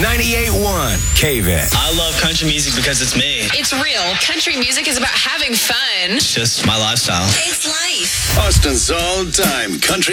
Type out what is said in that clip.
98.1 KVET. I love country music because it's me. It's real. Country music is about having fun. It's just my lifestyle. It's life. Austin's all-time country